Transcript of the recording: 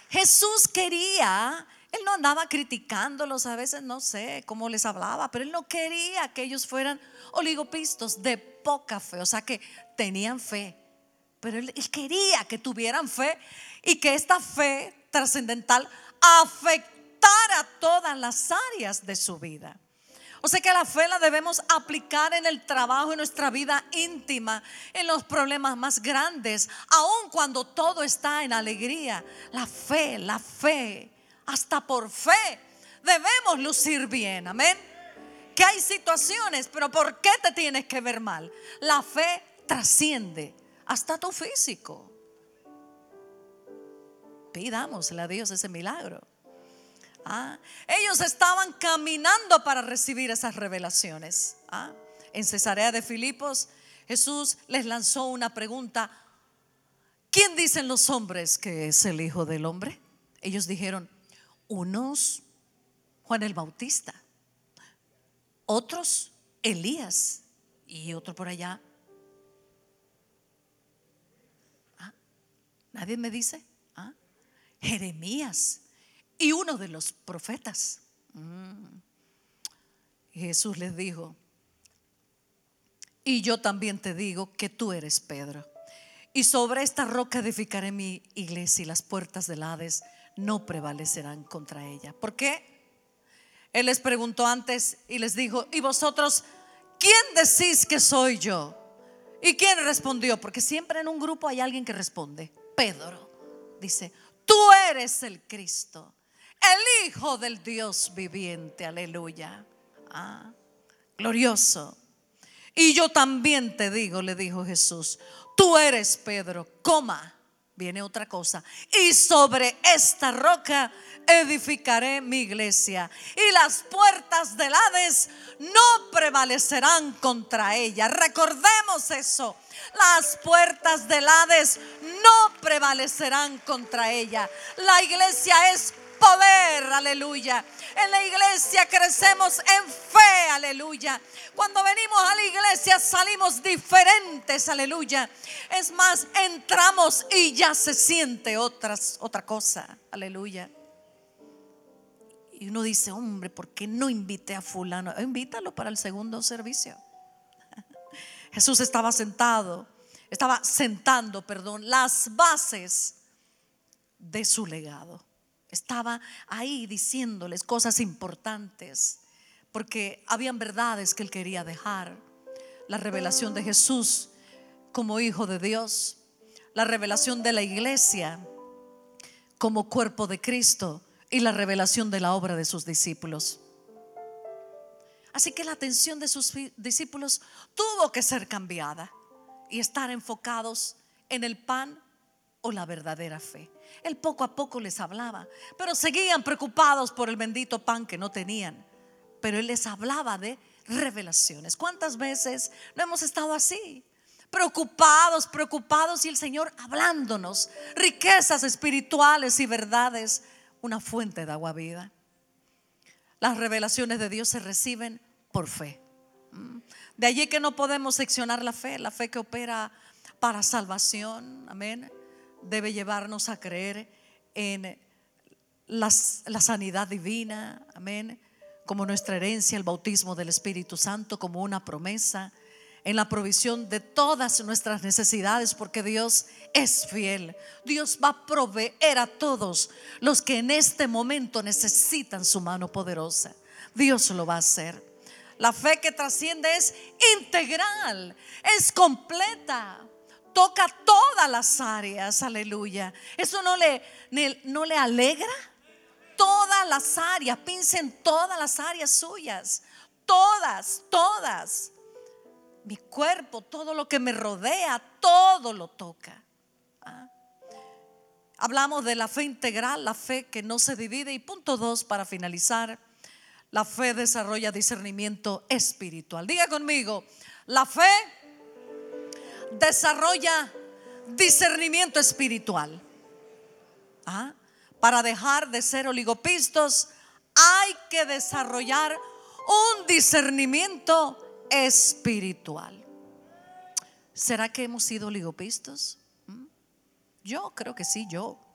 Jesús quería, él no andaba criticándolos, a veces no sé cómo les hablaba, pero él no quería que ellos fueran oligopistos de poca fe, o sea que tenían fe, pero él quería que tuvieran fe y que esta fe trascendental afectara todas las áreas de su vida. O sea que la fe la debemos aplicar en el trabajo, en nuestra vida íntima, en los problemas más grandes, aun cuando todo está en alegría. La fe, hasta por fe debemos lucir bien, amén. Que hay situaciones, pero ¿por qué te tienes que ver mal? La fe trasciende hasta tu físico. Pidámosle a Dios ese milagro. Ellos estaban caminando para recibir esas revelaciones. En Cesarea de Filipos, Jesús les lanzó una pregunta: ¿quién dicen los hombres que es el Hijo del Hombre? Ellos dijeron, unos Juan el Bautista, otros Elías y otro por allá. Nadie me dice. Jeremías y uno de los profetas. Jesús les dijo, y yo también te digo que tú eres Pedro, y sobre esta roca edificaré mi iglesia, y las puertas del Hades no prevalecerán contra ella. ¿Por qué? Él les preguntó antes y les dijo, ¿y vosotros quién decís que soy yo? ¿Y quién respondió? Porque siempre en un grupo hay alguien que responde. Pedro dice, tú eres el Cristo, el Hijo del Dios viviente. Aleluya. Glorioso. Y yo también te digo, le dijo Jesús, tú eres Pedro, viene otra cosa, y sobre esta roca edificaré mi iglesia, y las puertas del Hades no prevalecerán contra ella. Recordemos eso. Las puertas del Hades no prevalecerán contra ella. La iglesia es poder, aleluya. En la iglesia crecemos en fe, aleluya. Cuando venimos a la iglesia salimos diferentes, aleluya. Es más, entramos y ya se siente otra cosa, aleluya. Y uno dice, hombre, ¿por qué no invité a fulano? Invítalo para el segundo servicio. Jesús estaba sentando las bases de su legado. Estaba ahí diciéndoles cosas importantes, porque habían verdades que él quería dejar. La revelación de Jesús como Hijo de Dios, la revelación de la iglesia como cuerpo de Cristo y la revelación de la obra de sus discípulos. Así que la atención de sus discípulos tuvo que ser cambiada y estar enfocados en el pan o la verdadera fe. Él poco a poco les hablaba, pero seguían preocupados por el bendito pan que no tenían. Pero él les hablaba de revelaciones. ¿Cuántas veces no hemos estado así? Preocupados y el Señor hablándonos riquezas espirituales y verdades, una fuente de agua viva. Las revelaciones de Dios se reciben por fe. De allí que no podemos seccionar la fe que opera para salvación, amén, debe llevarnos a creer en la sanidad divina, amén, como nuestra herencia, el bautismo del Espíritu Santo como una promesa, en la provisión de todas nuestras necesidades, porque Dios es fiel. Dios va a proveer a todos los que en este momento necesitan su mano poderosa. Dios lo va a hacer. La fe que trasciende es integral, es completa, toca todas las áreas, aleluya. Eso no le alegra. Todas las áreas, piensa en todas las áreas suyas, todas. Mi cuerpo, todo lo que me rodea, todo lo toca. Hablamos de la fe integral, la fe que no se divide. Y punto 2, para finalizar, la fe desarrolla discernimiento espiritual. Diga conmigo, la fe desarrolla discernimiento espiritual. Para dejar de ser oligopistos hay que desarrollar un discernimiento espiritual. ¿Será que hemos sido oligopistos? Yo creo que sí, yo.